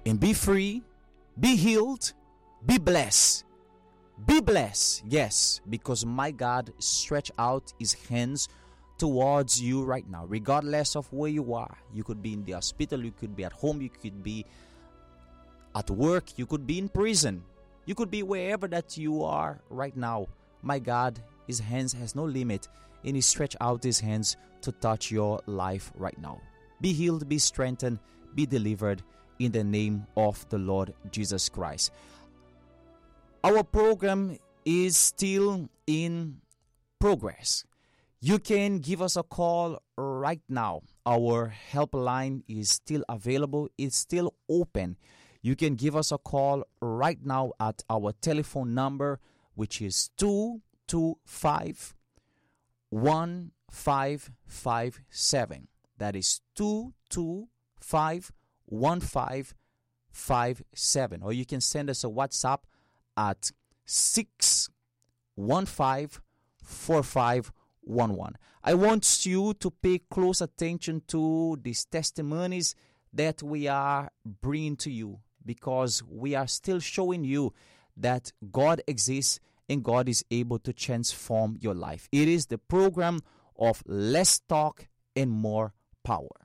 and be free, be healed, be blessed. Be blessed, yes, because my God stretch out his hands towards you right now, regardless of where you are. You could be in the hospital, you could be at home, you could be at work, you could be in prison, you could be wherever that you are right now. My God, his hands has no limit, and he stretch out his hands to touch your life right now. Be healed, be strengthened, be delivered in the name of the Lord Jesus Christ. Our program is still in progress. You can give us a call right now. Our helpline is still available. It's still open. You can give us a call right now at our telephone number, which is 225-1557. That is 225-1557. Or you can send us a WhatsApp at 615-4511. I want you to pay close attention to these testimonies that we are bringing to you, because we are still showing you that God exists and God is able to transform your life. It is the program of less talk and more power.